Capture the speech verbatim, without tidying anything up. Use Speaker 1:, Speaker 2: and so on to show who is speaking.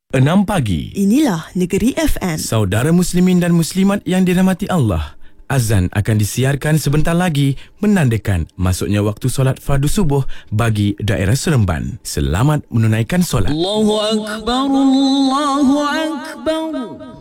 Speaker 1: enam pagi.
Speaker 2: Inilah Negeri F M.
Speaker 1: Saudara muslimin dan muslimat yang dirahmati Allah, azan akan disiarkan sebentar lagi menandakan masuknya waktu solat fardu subuh bagi daerah Seremban. Selamat menunaikan solat.
Speaker 3: Allahu Akbar, Allahu Akbar.